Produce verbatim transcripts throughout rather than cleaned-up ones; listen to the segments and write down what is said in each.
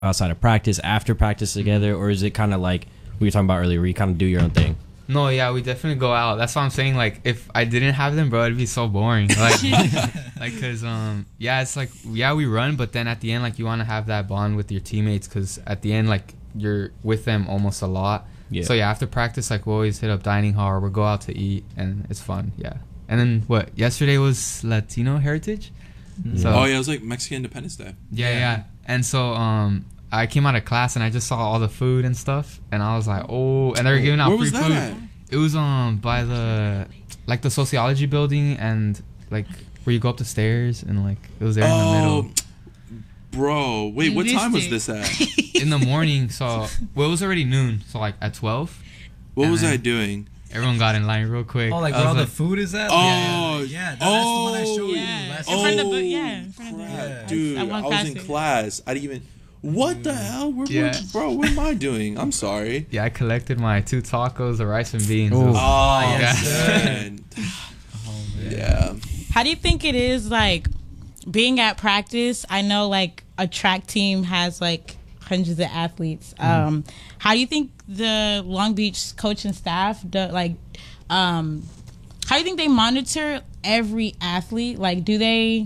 outside of practice, after practice together, or is it kind of like we were talking about earlier, where you kind of do your own thing? No, yeah, we definitely go out. That's what I'm saying. Like, if I didn't have them, bro, it'd be so boring. Like, like, cause, um, yeah, it's like, yeah, we run, but then at the end, like, you want to have that bond with your teammates, cause at the end, like, you're with them almost a lot. Yeah. So yeah, after practice, like, we always hit up dining hall, or we'll go out to eat, and it's fun. Yeah. And then what? Yesterday was Latino Heritage. Mm-hmm. So, oh yeah, it was like Mexican Independence Day. Yeah, yeah, yeah. And so, um. I came out of class and I just saw all the food and stuff, and I was like, oh, and they were giving out Where free was that food. At? It was um by the like the sociology building, and like where you go up the stairs, and like it was there oh, in the middle. Bro, wait, what time was this at? In the morning. So well, it was already noon. So like at twelve. What was I doing? Everyone got in line real quick. Oh, like where all like, the food is at? Oh, yeah, yeah. yeah that, oh, that's the one I showed yeah. you last in oh, front of the yeah, in front of the yeah. Dude, I, I was in it. class. I didn't even. What the hell? Where, yeah. where, bro, what am I doing? I'm sorry. Yeah, I collected my two tacos, the rice and beans. Oh, oh yes. Man. Oh, man. Yeah. How do you think it is, like, being at practice? I know, like, a track team has, like, hundreds of athletes. Mm. Um, how do you think the Long Beach coaching staff, do, like, um, how do you think they monitor every athlete? Like, do they...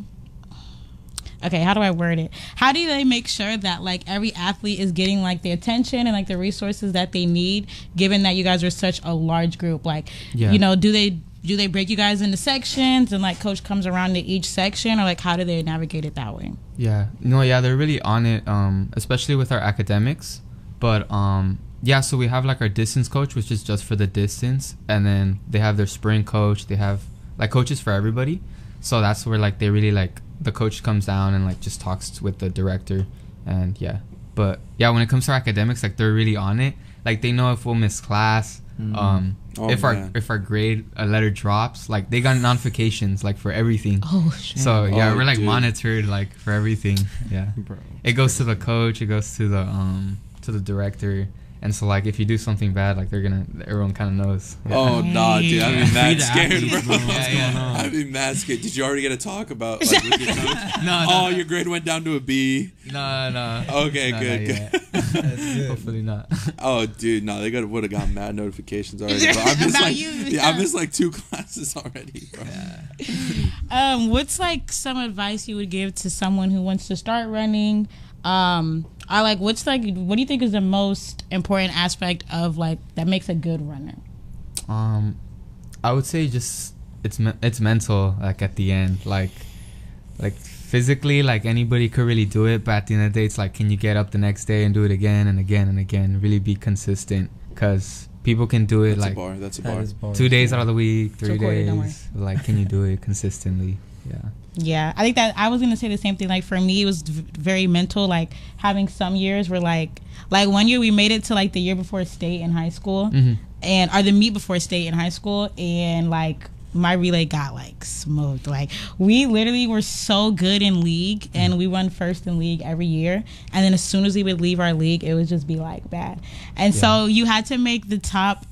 Okay, how do I word it? How do they make sure that like every athlete is getting like the attention and like the resources that they need, given that you guys are such a large group? Like, yeah. you know, do they do they break you guys into sections and like coach comes around to each section, or like how do they navigate it that way? Yeah, no, yeah, they're really on it, um, especially with our academics. But um, yeah, so we have like our distance coach, which is just for the distance, and then they have their sprint coach. They have like coaches for everybody. So that's where like they really like. The coach comes down and like just talks with the director, and yeah. But yeah, when it comes to our academics, like they're really on it. Like they know if we'll miss class, mm-hmm. um, oh, if man. our if our grade a letter drops, like they got notifications like for everything. Oh shit! So yeah, oh, we're like dude. monitored like for everything. Yeah, Bro, it goes to the coach, it goes to the um to the director. And so, like, if you do something bad, like, they're gonna, everyone kind of knows. Yeah. Oh, nah, dude. I'd be mad scared, bro. Yeah, yeah. I'd be mad scared. Did you already get to talk about, like, with your coach? no, no. Oh, your grade went down to a B? No, no. Okay, no, good, good. good. Hopefully not. Oh, dude, no, they would have gotten mad notifications already, bro. I missed, like, you, yeah, I missed, like, two classes already, bro. Yeah. Um, what's, like, some advice you would give to someone who wants to start running? Um... I like what's like what do you think is the most important aspect of like that makes a good runner? Um, I would say just it's me- it's mental. Like at the end, like like physically, like anybody could really do it. But at the end of the day, it's like can you get up the next day and do it again and again and again? Really be consistent, because people can do it That's like a bar. That's a bar. bar. two days out of the week, three recorded, days. Like can you do it consistently? Yeah. Yeah, I think that I was gonna say the same thing. Like for me, it was v- very mental. Like having some years where like, like one year we made it to like the year before state in high school, mm-hmm. and or the meet before state in high school, and like my relay got like smoked. Like we literally were so good in league, and mm-hmm. we won first in league every year. And then as soon as we would leave our league, it would just be like bad. And yeah. so you had to make the top.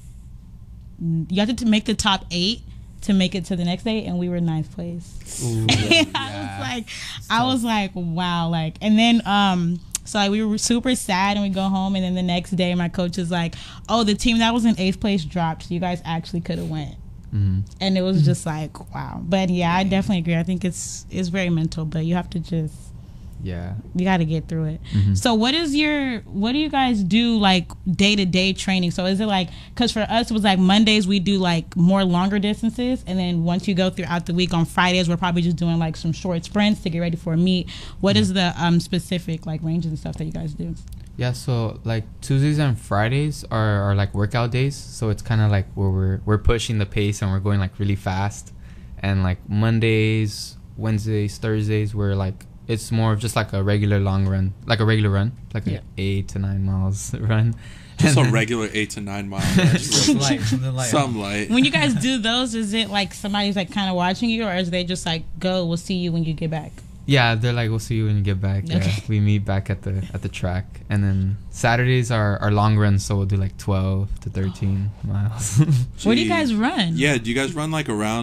You had to make the top eight to make it to the next day, and we were ninth place. Ooh, yeah. I was like, so. I was like, wow, like, and then um, so like we were super sad, and we go home, and then the next day, my coach is like, oh, the team that was in eighth place dropped, so you guys actually could have went. Mm-hmm. And it was just like, wow. But yeah, I definitely agree. I think it's it's very mental, but you have to just. Yeah, you got to get through it. Mm-hmm. So what is your what do you guys do like day-to-day training? So is it like, because for us it was like Mondays we do like more longer distances, and then once you go throughout the week on Fridays we're probably just doing like some short sprints to get ready for a meet. What is the um specific like ranges and stuff that you guys do? Yeah, so like Tuesdays and Fridays are, are like workout days, so it's kind of like where we're we're pushing the pace and we're going like really fast. And like Mondays, Wednesdays, Thursdays we're like it's more of just like a regular long run, like a regular run, like yeah. an eight to nine miles run. Just a regular eight to nine miles. Some light, something light. Some light. When you guys do those, is it like somebody's like kind of watching you, or is they just like go? We'll see you when you get back. Yeah, they're like, we'll see you when you get back. Okay. Yeah, we meet back at the at the track, and then Saturdays are, are long runs, so we'll do like twelve to thirteen miles. Where do you guys run? Yeah, do you guys run like around like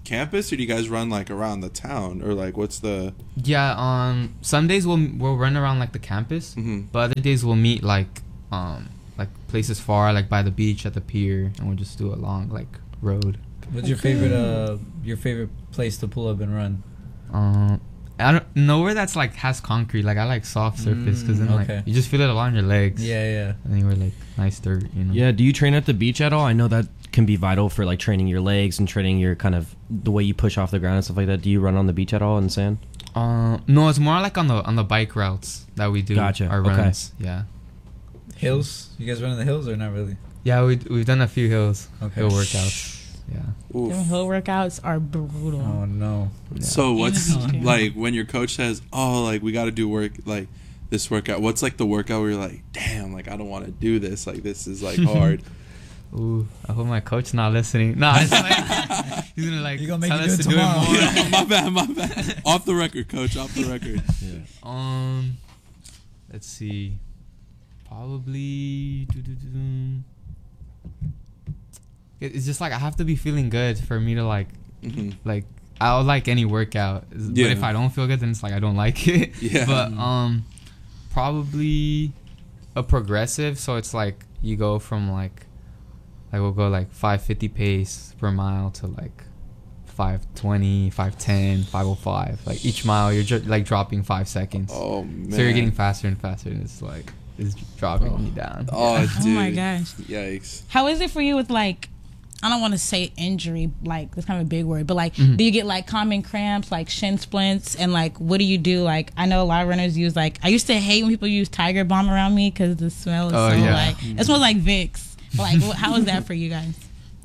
campus, or do you guys run like around the town, or like what's the? Yeah, on Sundays we'll we'll run around like the campus, Mhm. but other days we'll meet like um like places far, like by the beach at the pier, and we'll just do a long like road. What's your favorite uh your favorite place to pull up and run? Um, I don't nowhere that's like has concrete. Like I like soft surface because then Mm, okay. like you just feel it along your legs. Yeah, yeah. And then you wear like nice dirt, you know. Yeah, do you train at the beach at all? I know that can be vital for like training your legs and training your kind of the way you push off the ground and stuff like that. Do you run on the beach at all in the sand? Uh, no, it's more like on the on the bike routes that we do. Gotcha, Our okay. runs. Yeah. Hills? You guys run in the hills or not really? Yeah, we we've done a few hills. Okay. Hill workouts. Yeah. Oof. Them hill workouts are brutal. Oh no. Yeah. So what's In the beach, yeah. like when your coach says, "Oh, like we got to do work like this workout." What's like the workout where you're like, "Damn, like I don't want to do this. Like this is like hard." Ooh, I hope my coach not listening. Nah, it's like he's gonna like He gonna make tell you us do to it do it tomorrow. more. Yeah, my bad, my bad. Off the record, coach. Off the record. Um, let's see. Probably. doo-doo-doo-doo. It- It's just like I have to be feeling good for me to like, hmm like I'll like any workout. Yeah. But if I don't feel good, then it's like I don't like it. Yeah. But um, probably a progressive. So it's like you go from like, like we'll go like five fifty pace per mile to like five twenty, five ten, five oh five. Like each mile you're ju- like dropping five seconds. Oh man. So you're getting faster and faster, and it's like it's dropping me down. Oh, Oh dude. my gosh. Yikes. How is it for you with like, I don't want to say injury, like that's kind of a big word, but like, Mhm. do you get like common cramps, like shin splints, and like, what do you do? Like, I know a lot of runners use like, I used to hate when people use Tiger Balm around me because the smell is Oh, so yeah. like, it smells like Vicks. But, like, wh- how is that for you guys?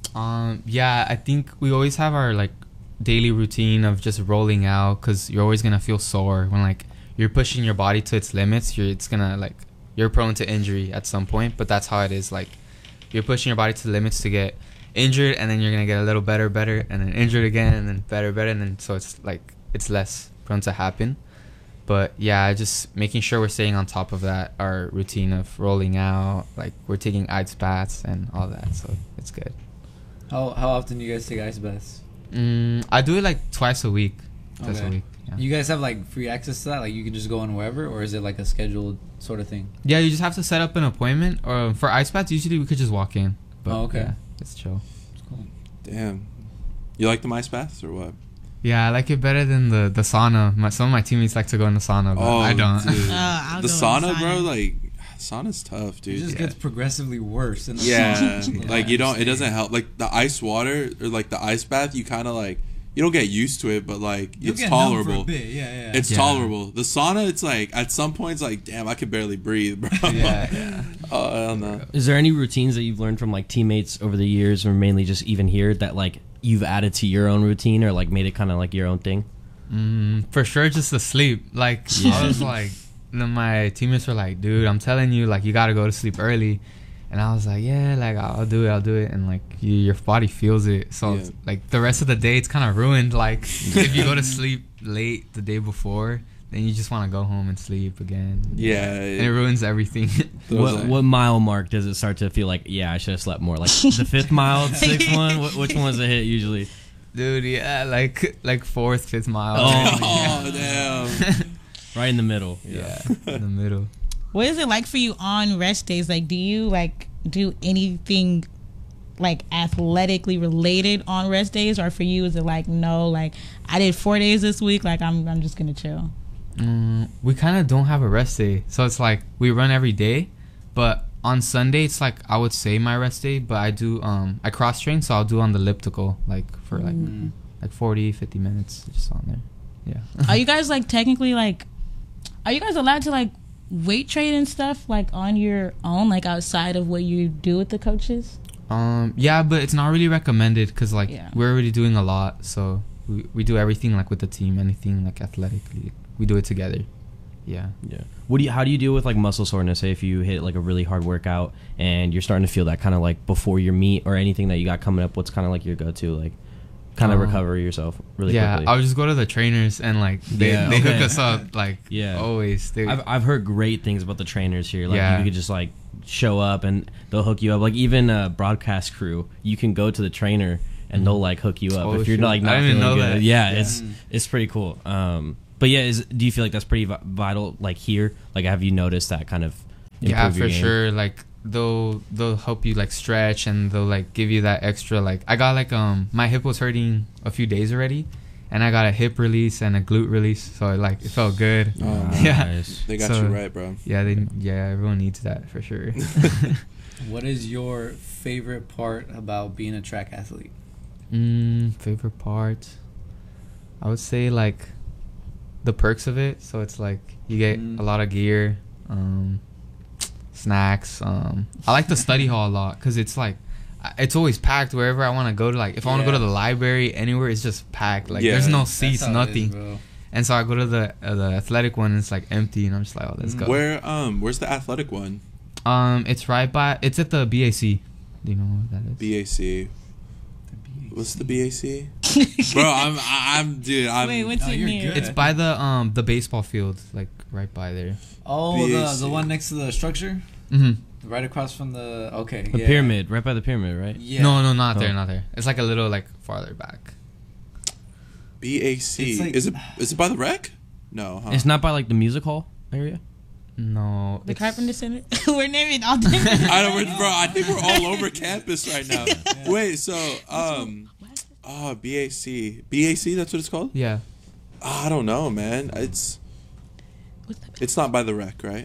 Um, yeah, I think we always have our like daily routine of just rolling out because you're always gonna feel sore when like you're pushing your body to its limits. You're it's gonna like you're prone to injury at some point, but that's how it is. Like you're pushing your body to the limits to get injured, and then you're gonna get a little better, better, and then injured again, and then better, better, and then so it's like it's less prone to happen. But yeah, just making sure we're staying on top of that, our routine of rolling out, like we're taking ice baths and all that, so it's good. How how often do you guys take ice baths? Mm, I do it like twice a week. Twice a Okay. week. Yeah. You guys have like free access to that? Like you can just go on wherever, or is it like a scheduled sort of thing? Yeah, you just have to set up an appointment. Or for ice baths, usually we could just walk in. But Oh, okay. Yeah, it's chill. It's cool. Damn. You like the ice baths or what? Yeah, I like it better than the, the sauna. My, some of my teammates like to go in the sauna, but Oh, I don't. dude. Uh, I'll the go sauna, inside. bro. Like sauna's tough, dude. It just Yeah. gets progressively worse. In the Yeah, sauna. like I you don't. It understand. doesn't help. Like the ice water or like the ice bath, you kind of like you don't get used to it, but like You'll it's get numb for a tolerable. bit, Yeah, yeah. It's Yeah. tolerable. The sauna, it's like at some points, like damn, I could barely breathe, bro. Yeah, yeah. Oh, I don't know. Is there any routines that you've learned from like teammates over the years, or mainly just even here, that like you've added to your own routine or like made it kind of like your own thing? Mm, for sure, just the sleep. Like I was like, then my teammates were like, "Dude, I'm telling you, like you gotta go to sleep early," and I was like, "Yeah, like I'll do it, I'll do it," and like you, your body feels it. So Yeah. it's, like the rest of the day, it's kind of ruined. Like if you go to sleep late the day before, then you just want to go home and sleep again. Yeah. and it ruins everything. Those What, are- what mile mark does it start to feel like, yeah, I should have slept more? Like the fifth mile, the sixth one? Wh- which one was a hit usually? Dude, yeah, like like fourth, fifth mile. Oh, damn. Right in the middle. yeah, in the middle. What is it like for you on rest days? Like, do you like do anything like athletically related on rest days, or for you is it like no, like I did four days this week, like I'm I'm just gonna chill? Mm, we kind of don't have a rest day, so it's like we run every day, but on Sunday it's like I would say my rest day, but I do um I cross train, so I'll do on the elliptical like for like Mm. like forty, fifty minutes just on there. Yeah. Are you guys like technically like, are you guys allowed to like weight trade and stuff like on your own, like outside of what you do with the coaches? Um yeah, but it's not really recommended because like Yeah. we're already doing a lot, so we we do everything like with the team, anything like athletically, we do it together. Yeah. Yeah. What do you? How do you deal with like muscle soreness? Say if you hit like a really hard workout and you're starting to feel that kind of like before your meet or anything that you got coming up. What's kind of like your go-to like kind of Um, recover yourself really yeah, quickly? I would just go to the trainers and like they, Yeah, they okay. hook us up like Yeah. always. They, I've I've heard great things about the trainers here. Like Yeah. you could just like show up and they'll hook you up. Like even a broadcast crew, you can go to the trainer and they'll like hook you up Oh, if you're shit. like I not didn't feeling know good. that. Yeah, Yeah. it's it's pretty cool. Um, but yeah, is do you feel like that's pretty vi- vital? Like here, like have you noticed that kind of? Yeah, improve your for game? sure. Like they'll they'll help you like stretch, and they'll like give you that extra. Like I got like um my hip was hurting a few days already, and I got a hip release and a glute release, so it, like it felt good. Oh, Nice. Yeah. They got So- you right, bro. Yeah, they yeah everyone needs that for sure. What is your favorite part about being a track athlete? Mm, favorite part, I would say like the perks of it. So it's like you get Mm. a lot of gear, um, snacks. Um, I like the study hall a lot because it's like I- it's always packed wherever I want to go to. Like if I want to go to Yeah. the library, anywhere, it's just packed. Like Yeah. there's no That's seats, how it is, nothing. bro. And so I go to the uh, the athletic one, and it's like empty, and I'm just like, oh, let's go. Where um where's the athletic one? Um, it's right by. It's at the B A C. Do you know what that is? B A C. What's the B A C? Bro, I'm I- I'm dude. I'm Wait, what's Oh, it you're near? good. It's by the um the baseball field, like right by there. Oh, B A the C. the one next to the structure, Mm-hmm. right across from the. Okay. The yeah. pyramid, right by the pyramid, right? Yeah. No, no, not Oh. there, not there. It's like a little like farther back. B A C. It's like- is it is it by the rec? No, huh? It's not by like the music hall area. No, The it's- Carpenter Center. We're naming all different. I don't, we're- bro. I think we're all over campus right now. Wait, so um, oh B A C, B A C. That's what it's called. Yeah. Oh, I don't know, man. It's What's that? it's not by the rec, right?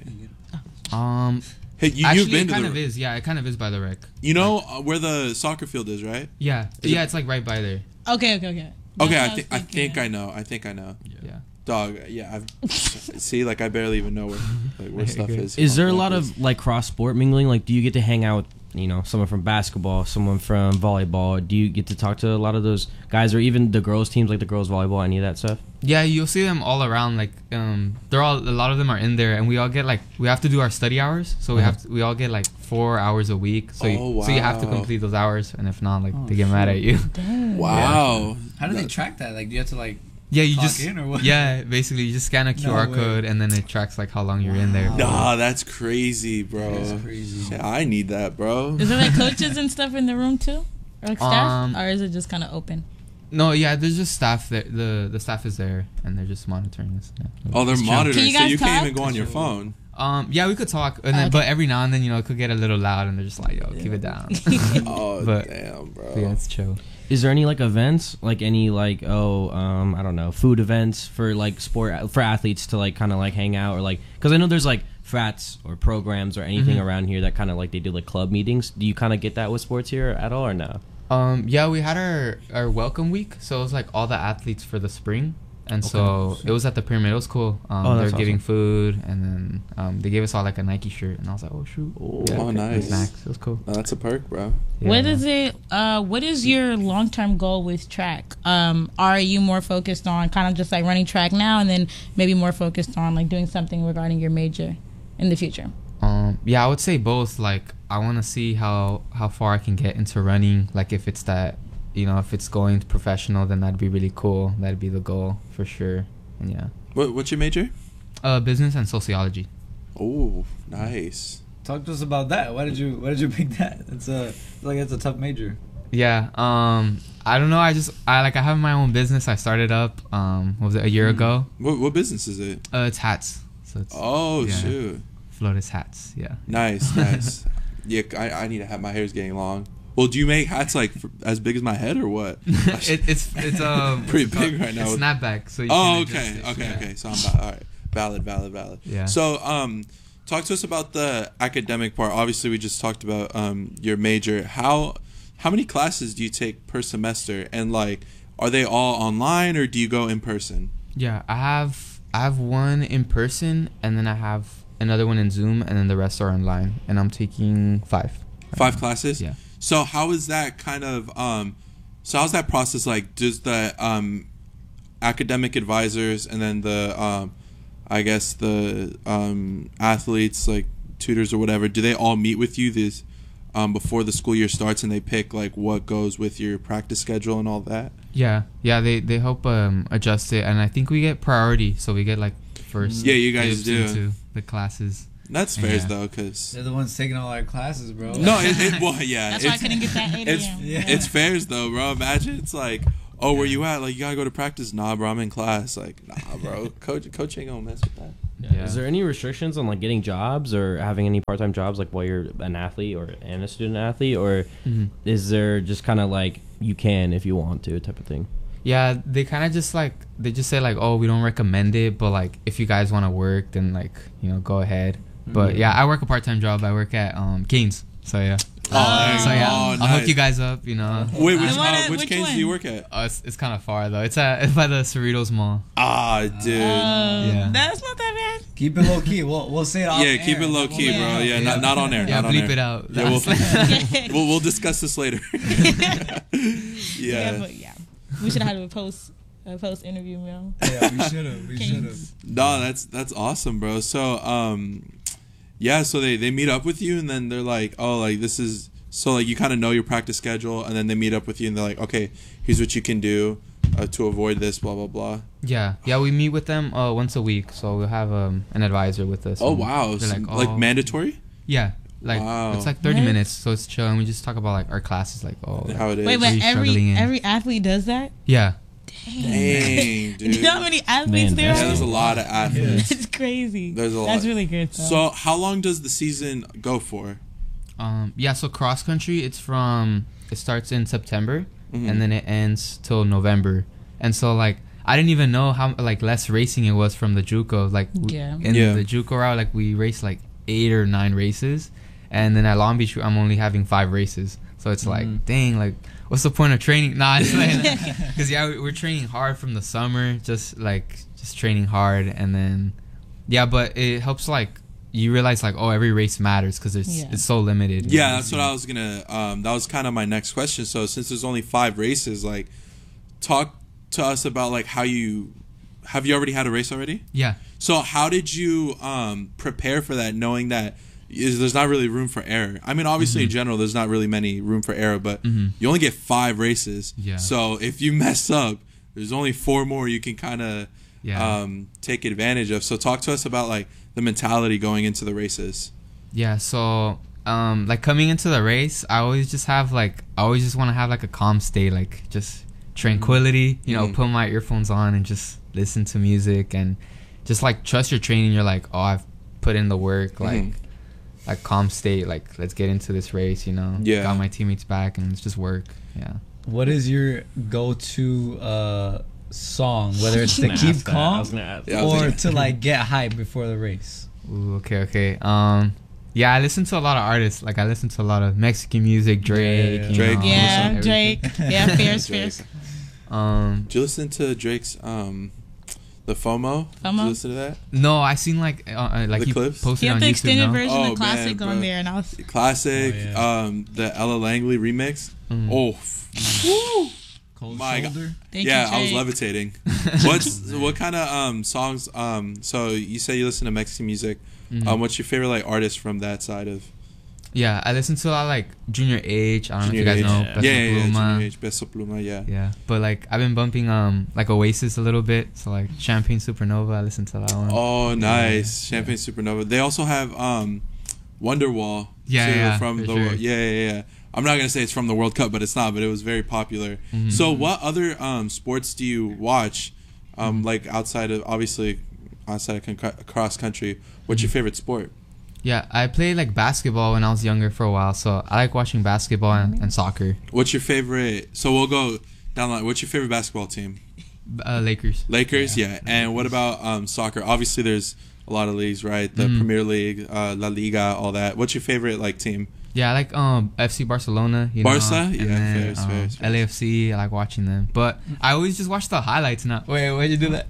Um. Hey, you, actually, you've been it to kind the. of is. Yeah, it kind of is by the rec. You know uh, where the soccer field is, right? Yeah. Is yeah, it- it's like right by there. Okay, okay, okay. Okay, That's I what think was I think thinking. I know. I think I know. Yeah. Dog, yeah. I've see, like I barely even know where like where stuff Okay. is. Is there a on lot campus. of like cross sport mingling? Like, do you get to hang out with you know someone from basketball, someone from volleyball? Do you get to talk to a lot of those guys, or even the girls teams, like the girls volleyball, any of that stuff? Yeah, you'll see them all around. Like, um, they're all. A lot of them are in there, and we all get like we have to do our study hours. So we Uh-huh. have to, we all get like four hours a week. So you, Oh, so you have to wow. complete those hours, and if not, like Oh, they get mad shit. at you. Dang. Wow? How do they That- track that? Like, do you have to like? Yeah, you Clock just in or what? yeah, basically you just scan a Q R No way. code, and then it tracks like how long you're in there. Wow. Nah, that's crazy, bro. That's crazy. Shit, I need that, bro. Is there like coaches and stuff in the room too, or like staff, Um, or is it just kind of open? No, yeah, there's just staff there. The the staff is there, and they're just monitoring us. Yeah. Oh, they're It's chill. monitoring, Can you so guys you can't talk? even go on your phone. Um, yeah, we could talk, and then, Okay. but every now and then, you know, it could get a little loud, and they're just like, "Yo, keep it down." Oh, But- damn, bro. But yeah, it's chill. Is there any like events, like any like oh um I don't know food events for like sport for athletes to like kind of like hang out or like because I know there's like frats or programs or anything Mhm. around here that kind of like they do like club meetings. Do you kind of get that with sports here at all or no? Um, yeah, we had our our welcome week, so it was like all the athletes for the spring, and so it was at the pyramid. It was cool. Um, Oh, they were that's giving awesome. food, and then um, they gave us all like a Nike shirt, and I was like, oh shoot, Oh, Oh, and nice. snacks. It was cool. No, that's a perk, bro. Yeah. What is it? Uh, what is your long term goal with track? Um, are you more focused on kind of just like running track now, and then maybe more focused on like doing something regarding your major in the future? Um, yeah, I would say both. Like, I want to see how how far I can get into running. Like, if it's that, you know, if it's going professional, then that'd be really cool. That'd be the goal for sure. And yeah, What, what's your major? uh, business and sociology. Oh, nice. Talk to us about that. Why did you Why did you pick that? It's a I feel like it's a tough major. Yeah. Um, I don't know. I just I like I have my own business. I started up. Um, what was it a year Mm. ago? What, what business is it? Uh, it's hats. So it's Oh, yeah. shoot. Flotus hats. Yeah. Nice, nice. Yeah, I, I need to have my hair's getting long. Well, do you make hats like for, as big as my head or what? it, it's it's um Pretty what's it called? big right now. It's snapback. So you Oh, can okay, adjust it. okay, Yeah. okay. So I'm about, all right. Valid, valid, valid. Yeah. So, um, talk to us about the academic part. Obviously, we just talked about um your major. How how many classes do you take per semester, and like, are they all online or do you go in person? Yeah, I have I have one in person, and then I have another one in Zoom, and then the rest are online. And I'm taking five. right Five now. classes. Yeah. So how is that kind of um? So how's that process like? Does the um, academic advisors and then the um, I guess the um athletes like tutors or whatever, do they all meet with you this um before the school year starts and they pick like what goes with your practice schedule and all that? Yeah, yeah. They they help um adjust it, and I think we get priority, so we get like first. Yeah, you guys dibs do. into the classes. That's fair Yeah. though, because They're the ones taking all our classes, bro. no, it, it well, yeah, That's why I it's, couldn't get that eight it's a.m. Yeah. it's fairs though, bro. Imagine it's like, oh, where you at? Like, you gotta go to practice. Nah, bro, I'm in class. Like, nah, bro, coach, coach ain't gonna mess with that. Yeah. Is there any restrictions on like getting jobs or having any part-time jobs like while you're an athlete or and a student athlete, or Mhm. is there just kind of like you can if you want to type of thing? Yeah, they kind of just like they just say like, oh, we don't recommend it, but like if you guys want to work, then like you know go ahead. But yeah, I work a part time job. I work at um Keynes, so yeah. Oh, So yeah, oh, I'll nice. hook you guys up. You know, Wait, which, The one uh, at- which which canes do you one? work at? uh, it's, it's kind of far though. It's at it's by the Cerritos Mall. Ah, dude. Oh, Yeah. that's not that bad. Keep it low key. We'll we'll say it off yeah, air. keep it low key, Yeah. bro. Yeah, Not, not on air. Yeah, not on bleep air. it out. Yeah, we'll, we'll we'll discuss this later. Yeah, yeah. but yeah, we should have had a post a post interview, man. Yeah, we should have. We should have. No, that's that's awesome, bro. So, um, yeah, so they they meet up with you, and then they're like, oh, like this is so like you kind of know your practice schedule, and then they meet up with you, and they're like, okay, here's what you can do uh, to avoid this, blah blah blah. Yeah, yeah, we meet with them uh, once a week, so we'll have um, an advisor with us. Oh and wow, they're so, like, like, oh, mandatory? Yeah, like Wow. it's like thirty What? minutes, so it's chill, and we just talk about like our classes, like oh, like- How it is? Wait, Are but you every struggling in- every athlete does that. yeah, Dang, dude. You know how many athletes Man, there Yeah, are? there's a lot of athletes. It's crazy. There's a That's lot. really good. Though. So, how long does the season go for? um, yeah. So cross country, it's from it starts in September, Mhm. and then it ends till November, and so like I didn't even know how like less racing it was from the JUCO. Like w- Yeah. in Yeah. the JUCO route, like we raced like eight or nine races, and then at Long Beach, I'm only having five races. So it's like, Mhm. dang, like what's the point of training? Nah, it's like because yeah, we- we're training hard from the summer, just like just training hard, and then yeah, but it helps like you realize like oh every race matters because it's Yeah. it's so limited. Yeah, that's what I was gonna. Um, that was kind of my next question. So, since there's only five races, like, talk to us about like how you have you already had a race already? Yeah. So, how did you um, prepare for that, knowing that is, there's not really room for error? I mean, obviously in general, there's not really many room for error, but Mhm. you only get five races. Yeah. So, if you mess up, there's only four more you can kind of Yeah. um, take advantage of. So, talk to us about like the mentality going into the races. Yeah, so um like coming into the race, I always just have like I always just want to have like a calm state, like just tranquility, you know, Mhm. put my earphones on and just listen to music and just like trust your training. You're like, "Oh, I've put in the work." Like Mhm. like calm state, like let's get into this race, you know. Yeah. Got my teammates back and let's just work. Yeah. What is your go-to uh, song? Whether it's to Gonna keep ask that. I calm was gonna ask Yeah, I was or gonna- to like get hype before the race. Ooh, okay, okay. Um yeah, I listen to a lot of artists. Like I listen to a lot of Mexican music, Drake, Yeah, you Drake. know, yeah, everything. Drake. Yeah, fierce, Drake. fierce. Um Did you listen to Drake's um, the FOMO? Did FOMO? you listen to that? No, I seen like uh, uh, like The he clips? posted He had on the YouTube. extended No? version Oh, of Classic man, on bro. there, and I was Classic, Oh, yeah. um, the Ella Langley remix. Mm. Oh, f- woo! Cold My God. shoulder. thank yeah, you, I was Drake. levitating. What's what kind of um songs? Um, so you say you listen to Mexican music. Mhm. Um, what's your favorite like artist from that side of Yeah, I listen to a lot like Junior H. I don't Junior know if you H? guys know. Yeah. Peso yeah, yeah, yeah, Pluma. Junior H, Peso Pluma, yeah. Yeah, but like I've been bumping um like Oasis a little bit. So like Champagne Supernova, I listen to that one. Oh, nice, Yeah. Champagne Supernova. They also have um, Wonderwall. Yeah, too, yeah, from for the sure. Wor- yeah, yeah, yeah. I'm not gonna say it's from the World Cup, but it's not. But it was very popular. Mhm. So, what other um, sports do you watch? Um, Mm-hmm. Like outside of obviously outside of con- cross country. What's Mm-hmm. your favorite sport? Yeah, I played like basketball when I was younger for a while, so I like watching basketball and, and soccer. What's your favorite? So we'll go down the line. What's your favorite basketball team? Uh, Lakers. Lakers, yeah. And what about um, soccer? Obviously, there's a lot of leagues, right? The Mhm. Premier League, uh, La Liga, all that. What's your favorite like team? Yeah, I like um F C Barcelona. You Barca? know, Yeah, and then, fairs, um, fairs, fairs. L A F C. I like watching them, but I always just watch the highlights now. Wait, why'd you do that?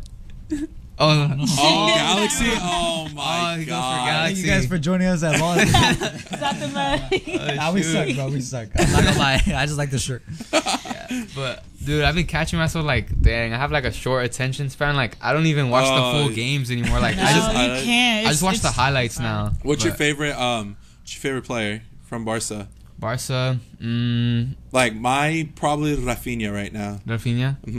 oh, Oh, Galaxy! Oh my Oh, he goes for god! Galaxy. Thank you guys for joining us at Ball. Stop the money. Nah, we suck, bro. We suck. I'm not gonna lie. I just like the shirt. But dude, I've been catching myself like, dang, I have like a short attention span. Like I don't even watch Oh. the full games anymore. Like No, I just I- you can't. I just watch It's- the highlights now. What's your But favorite? Um, what's your favorite player from Barca? Barca, mm, Like my probably Rafinha right now. Rafinha. hmm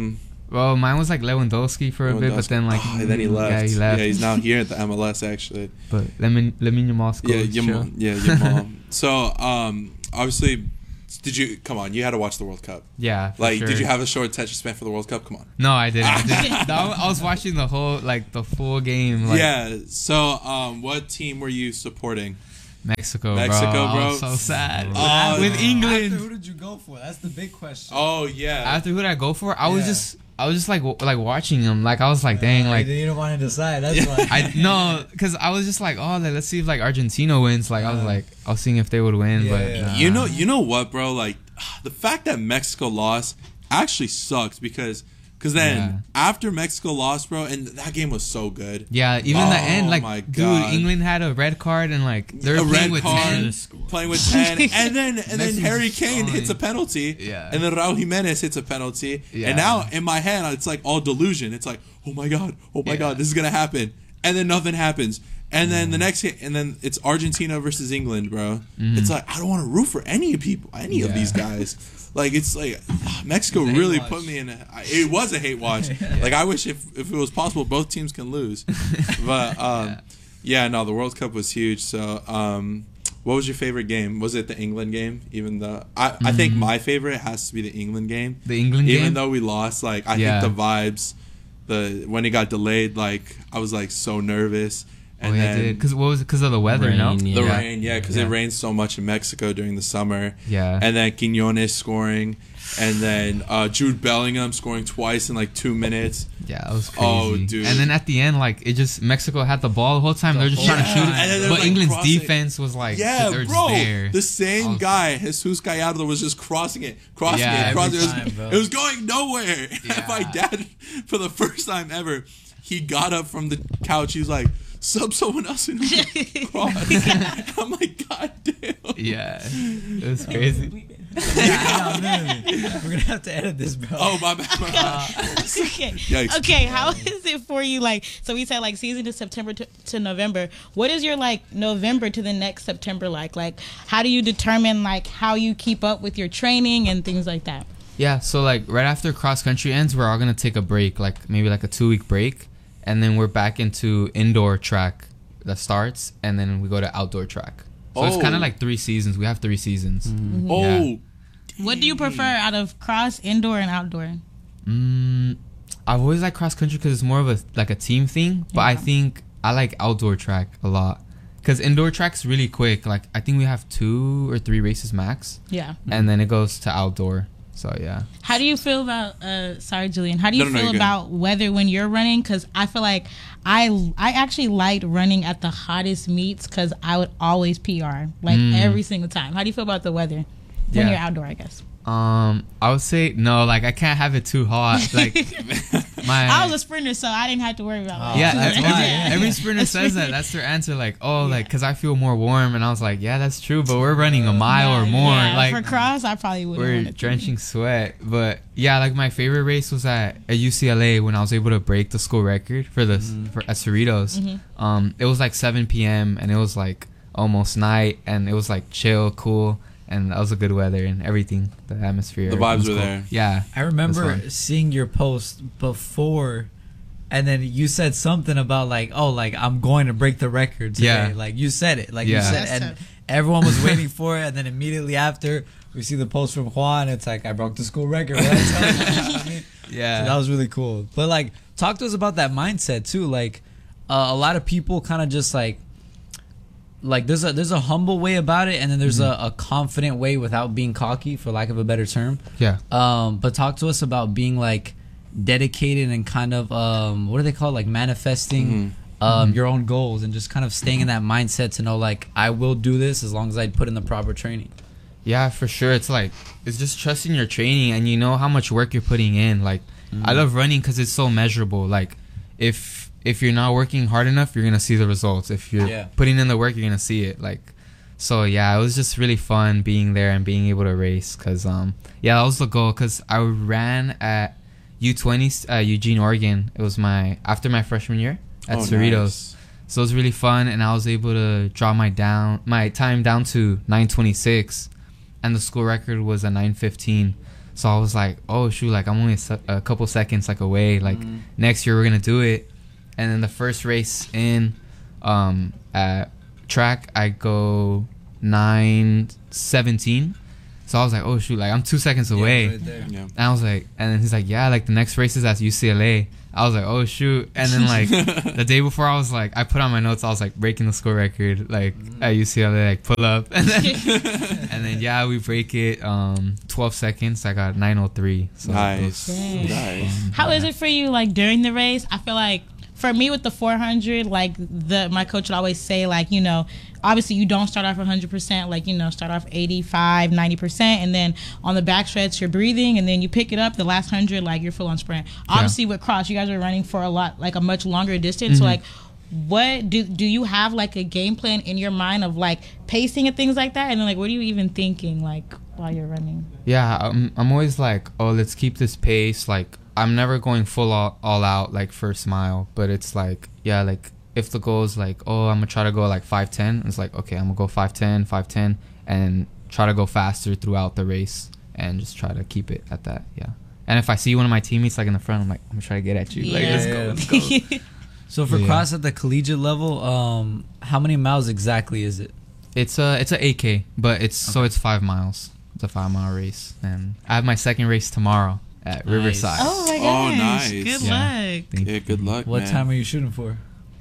Well, mine was like Lewandowski for a bit, but then like oh, and then he left. Yeah, he left. Yeah, he's now here at the M L S actually. But Lemon Lemon Yamal's Yeah, coach, your sure. mom. Yeah, your mom. So, um, obviously, did you come on? You had to watch the World Cup. Yeah, for Like, sure. did you have a short attention span for the World Cup? Come on. No, I didn't. I, didn't. No, I was watching the whole like the full game. Like, Yeah. So, um, what team were you supporting? Mexico, Mexico, bro. bro. I was so sad. Oh, with no. England. After, who did you go for? That's the big question. Oh yeah. After who did I go for? I was Yeah. just, I was just like, w- like watching them. Like I was like, dang, Uh, like you didn't want to decide. That's Yeah. why. I no, because I was just like, oh, like, let's see if like Argentina wins. Like I was Uh, like, I was seeing if they would win, Yeah, but yeah. nah. You know, you know what, bro? Like, the fact that Mexico lost actually sucks because, because then Yeah. after Mexico lost, bro, and that game was so good. Yeah, even the Oh, end, like, my dude, God. England had a red card and like they're A playing red with card, ten. playing with ten, and then and then Mexico's Harry Kane fine. hits a penalty, Yeah. and then Raul Jimenez hits a penalty, Yeah. and now in my head it's like all delusion. It's like, oh my god, oh my Yeah. god, this is gonna happen, and then nothing happens, and then the next hit, and then it's Argentina versus England, bro. It's like I don't want to root for any people, any of Yeah. these guys. Like it's like Mexico It's a hate really watch. put me in. A, it was a hate watch. Like I wish if if it was possible, both teams can lose. But um, Yeah. yeah, no, the World Cup was huge. So, um, what was your favorite game? Was it the England game? Even though I, I think my favorite has to be the England game. The England Even game? though we lost, like I Yeah. think the vibes, the when it got delayed, like I was like so nervous. Oh, And yeah, then because what was it? Because of the weather, Rain, no? yeah. the Yeah. rain, yeah, because Yeah. it rained so much in Mexico during the summer. Yeah. And then Quinones scoring, and then uh, Jude Bellingham scoring twice in like two minutes. Yeah, that was crazy. Oh, dude. And then at the end, like it just Mexico had the ball the whole time. They're just whole trying to shoot time. And then it, they're, but like, England's crossing- defense was like, Yeah, they're bro. just there. The same I was- guy, Jesus Gallardo, was just crossing it, crossing Yeah, it, crossing every it. It was, time, bro. it was going nowhere. Yeah. My dad, for the first time ever, he got up from the couch. He was like, "Sub someone else in the cross." I'm like, God damn. Yeah, it was crazy. Yeah, no, literally. We're gonna have to edit this, bro. Oh my bad. my bad. okay. Yikes. Okay, how is it for you? Like, so we said like season is September to, to November. What is your like November to the next September like? Like, how do you determine like how you keep up with your training and things like that? Yeah, so like right after cross country ends, we're all gonna take a break, like maybe like a two week break, and then we're back into indoor track that starts, and then we go to outdoor track. So it's Oh. kind of like three seasons. We have three seasons. Oh, What do you prefer out of cross, indoor, and outdoor? Mm, I've always liked cross country because it's more of a like a team thing, but I Yeah. think I like outdoor track a lot because indoor track's really quick. Like I think we have two or three races max, Yeah. and then it goes to outdoor. So yeah. How do you feel about? Uh, sorry, Julian. How do you No, no, no, feel you're good. about weather when you're running? Because I feel like I I actually liked running at the hottest meets because I would always P R like Mm. every single time. How do you feel about the weather when Yeah. you're outdoor? I guess. Um, I would say no. Like I can't have it too hot. Like my. I was a sprinter, so I didn't have to worry about that. yeah, That's every, why. every sprinter says that. That's their answer. Like, oh, like, cause I feel more warm, and I was like, yeah, that's true. But we're running a mile or more. Yeah, like, for cross, I probably wouldn't. we're want it to. drenching sweat. But yeah, like my favorite race was at, at U C L A when I was able to break the school record for the for at Cerritos. Mm-hmm. Um, it was like seven p.m. and it was like almost night, and it was like chill, cool, and that was a good weather and everything. The atmosphere, The everything vibes was were cool. there. Yeah, I remember fun. seeing your post before, and then you said something about like, oh, like I'm going to break the record today. Yeah. Like you said it. Like Yeah. you said, That's and tough. everyone was waiting for it, and then immediately after we see the post from Juan. It's like I broke the school record. What I tell you? You know what I mean? yeah. So that was really cool. But like, talk to us about that mindset too. Like, uh, a lot of people kind of just like, like there's a there's a humble way about it, and then there's Mm-hmm. a, a confident way without being cocky, for lack of a better term. yeah. Um, but talk to us about being like dedicated and kind of um, what do they call it? Like manifesting um, your own goals and just kind of staying in that mindset to know like I will do this as long as I put in the proper training. Yeah, for sure. It's like it's just trusting your training, and you know how much work you're putting in. Like I love running because it's so measurable. Like if if you're not working hard enough, you're gonna see the results. If you're Yeah. putting in the work, you're gonna see it. Like so, yeah, it was just really fun being there and being able to race. Cause um, yeah, that was the goal. Cause I ran at U twenty, uh, Eugene, Oregon. It was my after my freshman year at Oh, Cerritos. nice. So it was really fun, and I was able to draw my down my time down to nine twenty-six, and the school record was a nine fifteen. So I was like, oh shoot, like I'm only a, se- a couple seconds like away. Like Mhm. next year we're gonna do it. And then the first race in um, at track, I go nine seventeen. So I was like, oh shoot, like I'm two seconds away. Yeah, right there. Yeah. And I was like, and then he's like, yeah, like the next race is at U C L A. I was like, oh shoot. And then like the day before, I was like, I put on my notes, I was like breaking the score record like at U C L A, like pull up. And then and then yeah, we break it um twelve seconds. I got nine oh three. So it Nice. was- Dang. Nice. How is it for you, like during the race? I feel like for me with the four hundred, like the my coach would always say, like, you know, obviously you don't start off one hundred percent, like, you know, start off eighty-five, ninety percent, and then on the back stretch you're breathing, and then you pick it up the last one hundred, like you're full on sprint. Obviously with cross, you guys are running for a lot, like a much longer distance. So like, what do do you have like a game plan in your mind of like pacing and things like that? And then like, what are you even thinking like while you're running? Yeah, I'm, I'm always like, oh, let's keep this pace. Like, I'm never going full all, all out, like, first mile. But it's like, yeah, like, if the goal is like, oh, I'm going to try to go, like, five ten, it's like, okay, I'm going to go five ten, five ten, and try to go faster throughout the race and just try to keep it at that, yeah. And if I see one of my teammates, like, in the front, I'm like, I'm going to try to get at you. Like, Yeah. let's go, let's go. So for Yeah. cross at the collegiate level, um, how many miles exactly is it? It's a, it's a eight K, but it's, so it's five miles. It's a five-mile race. And I have my second race tomorrow at Nice. Riverside. Oh my Oh, gosh. nice. Good Yeah. luck. Thank Yeah, you. good luck, What man. time are you shooting for?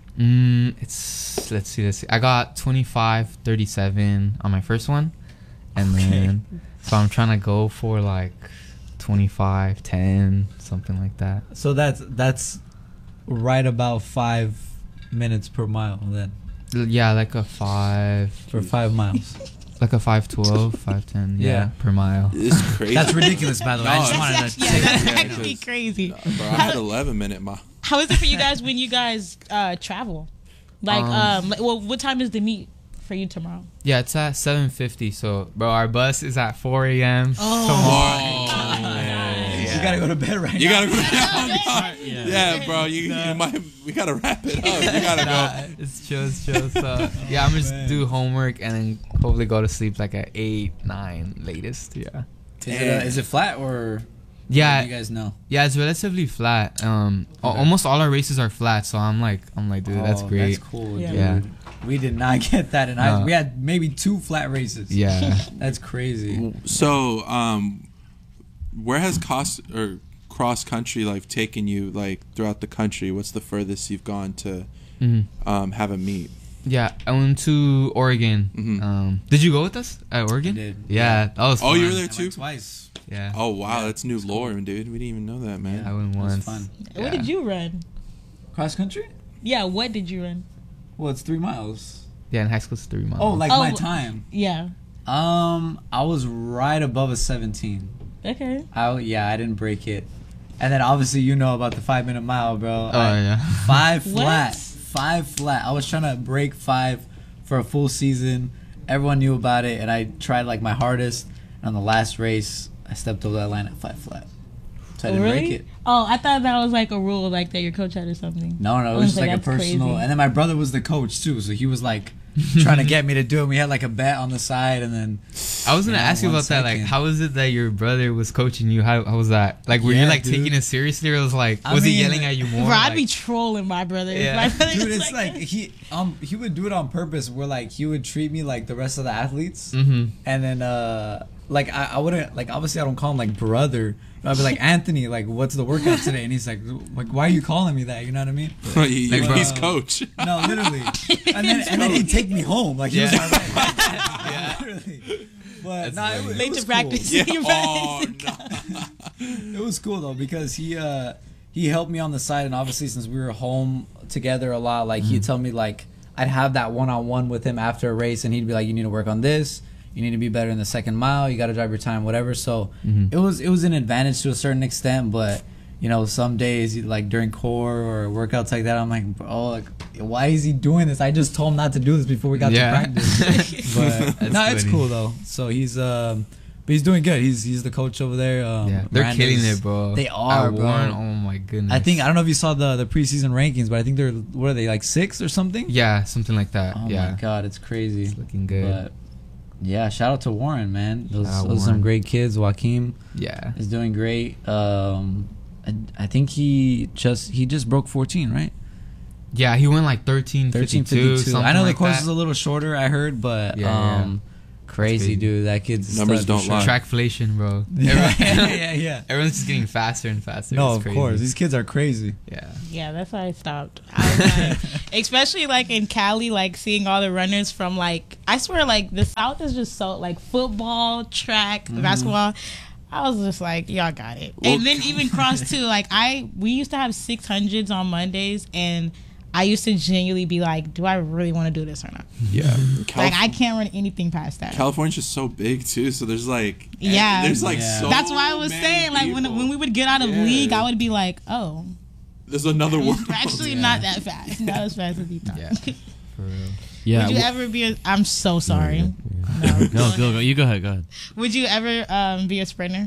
Mm, it's let's see, let's see. I got twenty-five thirty-seven on my first one, and Okay. then so I'm trying to go for like twenty-five ten, something like that. So that's that's right about five minutes per mile then L- Yeah, like a five, for five miles. like a five twelve, five ten, yeah, Yeah. per mile. It's crazy. That's ridiculous, by the way. I No, just it's wanted That's, to yeah, say that's that. Yeah, actually because- crazy. Bro, I had eleven minute mile. How is it for you guys when you guys uh, travel? Like, Um, um, like, well, what time is the meet for you tomorrow? Yeah, it's at seven fifty. So, bro, our bus is at four a.m. Oh. tomorrow. You gotta go to bed right You now. gotta go. Yeah, bro. You, you might. We gotta wrap it up. You gotta Nah, go. it's chill, it's chill. So yeah, I'm just man. do homework and then hopefully go to sleep like at eight, nine latest. Yeah. Is it, uh, is it flat or? Yeah, You guys know. yeah, it's relatively flat. Um, al- Okay. almost all our races are flat, so I'm like, I'm like, dude, that's Oh, great. That's cool, Yeah. dude. Yeah. We did not get that, and I No. we had maybe two flat races. Yeah. That's crazy. So, um, where has cost or cross country like taken you like throughout the country? What's the furthest you've gone to hmm um, have a meet? Yeah, I went to Oregon. Mhm. Um, did you go with us at Oregon? I did. Yeah, that was. Oh, you fun. were there I too? went twice. Yeah. Oh wow, Yeah, that's new it's lore, cool. dude. We didn't even know that, man. I went It was once. fun. What Yeah. did you run? Cross country? Yeah, what did you run? Well, it's three miles. Yeah, in high school it's three miles. Oh, like Oh. my time. Yeah. Um, I was right above a seventeen. Okay. I yeah, I didn't break it. And then obviously you know about the five minute mile, bro. Oh I- yeah. Five What? flat. Five flat. I was trying to break five for a full season. Everyone knew about it, and I tried like my hardest. And on the last race, I stepped over that line at five flat. So I didn't break it. Oh, I thought that was like a rule, like that your coach had or something. No, no, it I was was just like, like a that's personal. crazy. And then my brother was the coach too, so he was like trying to get me to do it. We had like a bet on the side, and then I was gonna Yeah, ask you one about that. Like, second. how was it that your brother was coaching you? How, how was that? Like, were you Yeah, like dude. taking it seriously, or was like, I was he mean, yelling at you more? Bro, I'd like, be trolling my brother. if Yeah. My brother dude, was it's like he um he would do it on purpose. Where like he would treat me like the rest of the athletes, Mhm. and then uh like I, I wouldn't like obviously I don't call him like brother. But I'd be like, Anthony, like what's the workout today? And he's like, like why are you calling me that? You know what I mean? He- Like, bro. he's coach. No, literally. And then and then he'd take me home. Like he was Yeah. my right. Yeah. Literally. But That's nah, it, funny. was- it late was to cool. practice. Yeah. You're Oh right. no. It was cool though because he uh he helped me on the side, and obviously since we were home together a lot, like he'd tell me like I'd have that one on one with him after a race, and he'd be like, you need to work on this, you need to be better in the second mile, you got to drive your time, whatever. So Mhm. it was it was an advantage to a certain extent, but you know some days like during core or workouts like that, I'm like, bro, like why is he doing this? I just told him not to do this before we got Yeah. to practice. But That's no, it's funny. cool though. So he's um. But he's doing good. He's he's the coach over there. Um, Yeah, they're Miranda's- killing it, bro. They are, At bro. Warren, oh my goodness. I think I don't know if you saw the the preseason rankings, but I think they're what are they like sixth or something? Yeah, something like that. Oh yeah, my god, it's crazy. it's looking good. But Yeah, shout out to Warren, man. Those, Ah, those are some Warren. great kids. Joaquin Yeah. is doing great. Um, I, I think he just he just broke fourteen, right? Yeah, he went like thirteen, thirteen fifty-two. fifty-two. something I know like the course that. is a little shorter, I heard, but Yeah, yeah. um, crazy, crazy. dude. That kid's a Numbers stud for don't sure. lie. Trackflation, bro. Yeah, yeah, yeah. Everyone's just getting faster and faster. No, It's of crazy. course. These kids are crazy. Yeah. Yeah, that's why I stopped. I was like, especially like in Cali, like seeing all the runners from like, I swear, like the South is just so like football, track, Mm-hmm. basketball. I was just like, y'all got it. Well, And then even cross too. Like I, we used to have six hundreds on Mondays, and I used to genuinely be like, do I really want to do this or not? Yeah. Like I can't run anything past that. California's just so big too, so there's like Yeah. there's like Yeah. so That's why I was many saying, like when people. when we would get out of Yeah. league, I would be like, oh, there's another world. it's actually Yeah. not that fast, not as fast as you thought. Yeah. For real. Yeah. Would you wh- ever be a? I'm so sorry. No, no, go, go. You go ahead. Go ahead. Would you ever um, be a sprinter?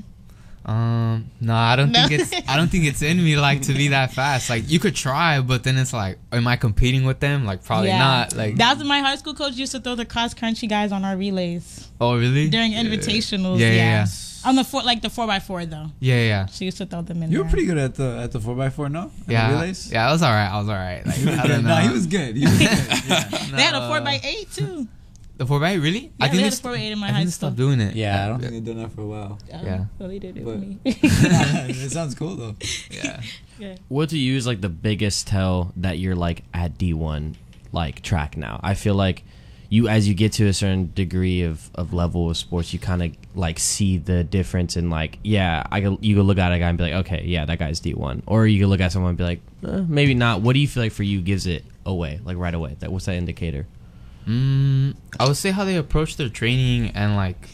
Um, no, I don't No. think it's. I don't think it's in me like to be that fast. Like you could try, but then it's like, am I competing with them? Like probably Yeah. not. Like That's what my high school coach used to throw the cross country guys on our relays oh really? during Yeah. invitationals. Yeah, Yeah, yeah, yeah. on the four, like the four by four though. Yeah, yeah. She used to throw them in. You were there. pretty good at the at the four by four, no? At the Yeah, relays? yeah, I was alright. I was alright. Like I don't know. no, he was good. He was good. Yeah. They had a four by eight too. The four by eight, really? Yeah, I they had a st- four by eight in my I high think they school. stopped doing it. Yeah, I don't think they've done that for a while. Oh, Yeah. well, they did it But- with me. It sounds cool though. Yeah. Yeah. What do you use like the biggest tell that you're like at D one like track now? I feel like you as you get to a certain degree of, of level of sports, you kind of like see the difference in like yeah, I go, you go look at a guy and be like okay yeah that guy's D one, or you can look at someone and be like eh, maybe not. What do you feel like for you gives it away like right away? That what's that indicator? Mm, I would say how they approach their training and like,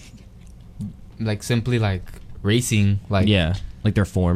like simply like racing. Like Yeah, like their form.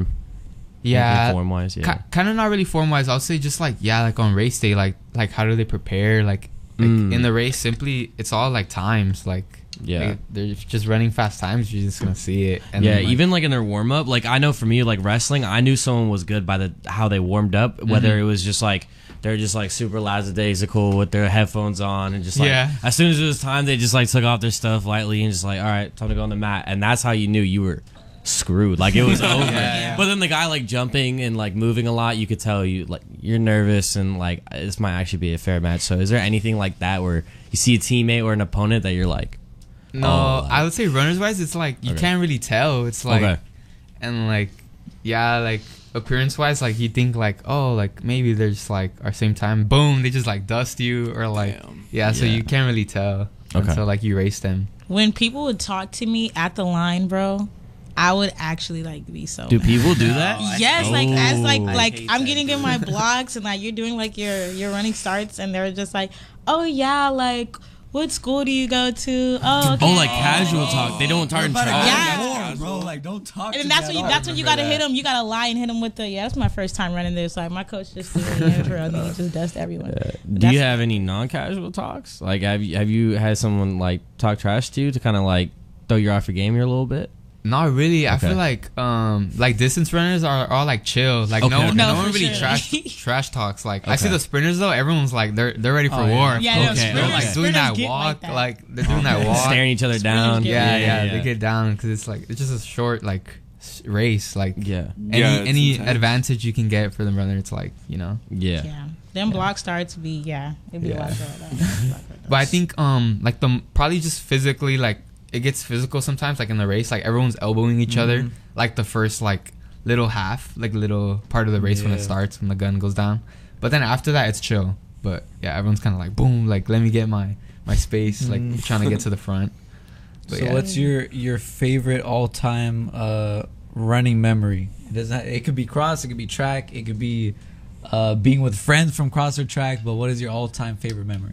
yeah. form wise. Yeah, Ki- kind of not really form wise. I'll say just like yeah, like on race day, like like how do they prepare? Like, like Mm. in the race, simply it's all like times. Like yeah. like, they're just running fast times. You're just gonna see it. And yeah, then, like, even like in their warm up, like I know for me, like wrestling, I knew someone was good by the how they warmed up. Whether Mhm. it was just like they're just like super lackadaisical with their headphones on, and just like Yeah. as soon as it was time, they just like took off their stuff lightly and just like, all right, time to go on the mat, and that's how you knew you were screwed. Like it was over. yeah. But then the guy like jumping and like moving a lot, you could tell you like you're nervous and like this might actually be a fair match. So is there anything like that where you see a teammate or an opponent that you're like, no, Oh, I would say runners wise, it's like you Okay. can't really tell. It's like okay, and like yeah, like appearance wise, like you think like oh like maybe they're just like our same time. Boom, they just like dust you or like Damn. yeah. So Yeah. you can't really tell Okay. until like you race them. When people would talk to me at the line, bro, I would actually like be so. do mad. people do that? Yes, like as like Oh. I like hate I'm that, getting in my blogs and like you're doing like your your running starts and they're just like, oh yeah, like what school do you go to? Oh, okay. Oh, like casual talk. They don't talk in track. Yeah. bro. Like, don't talk. And then that's when you that's when you gotta hit them. You gotta lie and hit them with the yeah. That's my first time running this. Like my coach just threw me in for real. And he just dust everyone. Do That's- you have any non-casual talks? Like, have you have you had someone like talk trash to you to kind of like throw you off your game here a little bit? Not really. I Okay. feel like um like distance runners are all like chill. Like Okay, no okay. no, No, one for really sure. trash trash talks. Like I see Okay. the sprinters though. Everyone's like they're they're ready for Oh, yeah. war. Yeah, no, Okay. They're sprinters, like okay. doing sprinters that get walk. like that. Like they're doing that Okay. walk. Staring each other down. get Yeah, yeah, yeah, yeah. they get down because it's like it's just a short like s- race. Like Yeah, any Yeah, it's any intense. advantage you can get for the runner, it's like you know. yeah. Yeah, them block starts be yeah. It'd be Yeah. a lot of that. But I think um like the probably just physically like it gets physical sometimes like in the race like everyone's elbowing each other Mhm. like the first like little half like little part of the race when it Yeah. starts when the gun goes down. But then after that it's chill. But yeah, everyone's kind of like boom like let me get my my space like Mm. trying to get to the front. But So yeah. what's your your favorite all time uh, running memory? It doesn't. It could be cross. It could be track. It could be uh, being with friends from cross or track. But what is your all time favorite memory?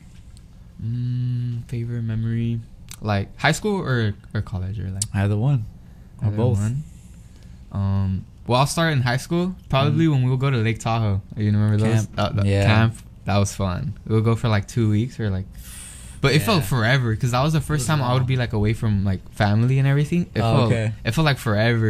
mm, favorite memory like high school or or college or like Either one, or either both. one? Um well I'll start in high school probably when we would go to Lake Tahoe. You remember those Camp. Uh, the Yeah. camp? That was fun. We would go for like two weeks or like but it Yeah. felt forever because that was the first was time I would long. be like away from like family and everything. It Oh, felt okay. it felt like forever.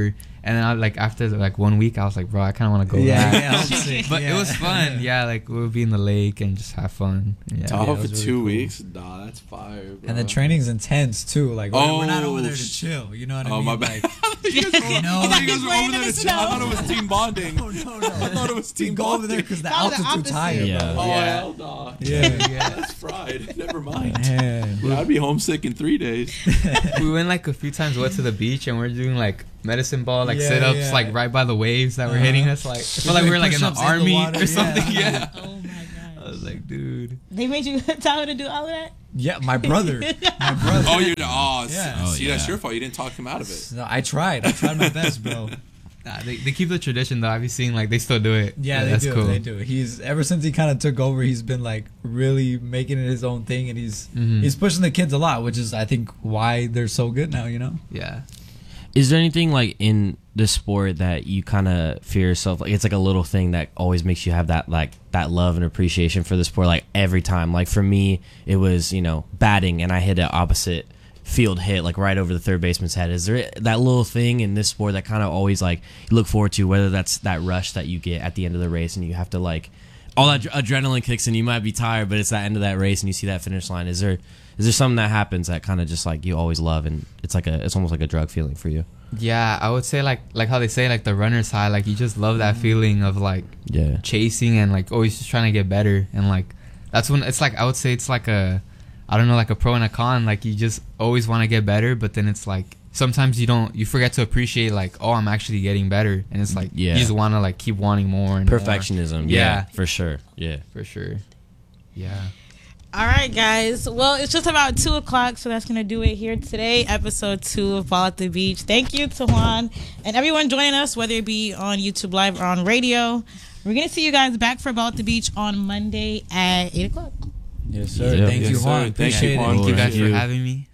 And then I like after like one week, I was like, bro, I kind of want to go Yeah, back. yeah, homesick, But yeah. it was fun. Yeah, like we'll be in the lake and just have fun. Yeah. Tahoe it for was really two cool. weeks? Nah, that's fire, bro. And the training's intense too. Like we're, we're not over there to sh- chill. You know what I Oh, mean? my bad. Like, you guys were, You know, I thought you like- guys were over there to chill. I thought it was team bonding. no, no, no. I thought it was We team go over there bonding. because the Probably the altitude's opposite. higher. Yeah. Oh, Yeah. hell no. Yeah. Yeah, that's fried. Never mind. Man. Yeah, I'd be homesick in three days. We went like a few times. Went to the beach and we're doing like medicine ball, like Yeah, sit-ups, yeah. like right by the waves that were Uh-huh. hitting us. Like I felt like we were like in the Push-ups in the army water, or yeah. something. Yeah. Oh my I god. was like, dude. They made you tell her to do all of that? Yeah, my brother. My brother. Oh, you're oh, Yeah. yeah. Oh, See, that's yeah. your fault. You didn't talk him out of it. No, I tried. I tried my best, bro. Nah, they, they keep the tradition though. I've been seeing like they still do it. Yeah, they that's do. cool. They do. He's ever since he kind of took over, he's been like really making it his own thing, and he's Mhm. he's pushing the kids a lot, which is I think why they're so good now. You know. Yeah. Is there anything like in the sport that you kind of fear yourself? Like it's like a little thing that always makes you have that like that love and appreciation for the sport. Like every time, like for me, it was you know batting and I hit an opposite field hit like right over the third baseman's head. Is there that little thing in this sport that kind of always like you look forward to? Whether that's that rush that you get at the end of the race and you have to like all that adre- adrenaline kicks and you might be tired, but it's that end of that race and you see that finish line. Is there is there something that happens that kind of just like you always love and it's like a it's almost like a drug feeling for you? Yeah, I would say like like how they say like the runner's high. Like you just love that feeling of like Yeah. chasing and like always just trying to get better, and like that's when it's like I would say it's like a I don't know like a pro and a con. Like you just always want to get better, but then it's like sometimes you don't you forget to appreciate like oh I'm actually getting better, and it's like Yeah. you just want to like keep wanting more and more. Perfectionism. Yeah, Yeah. for sure. Yeah. For sure. Yeah. All right, guys. Well, it's just about two o'clock, so that's going to do it here today. Episode two of Ball at the Beach. Thank you to Juan and everyone joining us, whether it be on YouTube Live or on radio. We're going to see you guys back for Ball at the Beach on Monday at eight o'clock. Yes, sir. Yeah. Thank Yes, you, sir. Juan. Thank you, Appreciate Juan. it. Thank you guys Thank for you. having me.